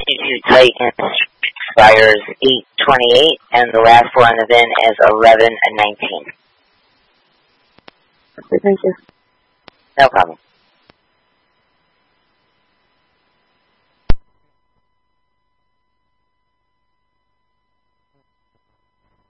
52 Titans expires 8/28, and the last four on the VIN is 11/19. Okay, thank you. No problem.